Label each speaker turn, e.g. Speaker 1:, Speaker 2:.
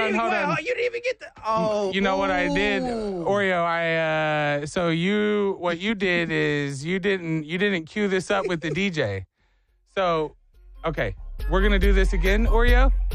Speaker 1: on.
Speaker 2: You didn't even get the. Oh,
Speaker 1: you know what I did, Oreo? What you did is you didn't cue this up with the DJ. So, okay, we're gonna do this again, Oreo.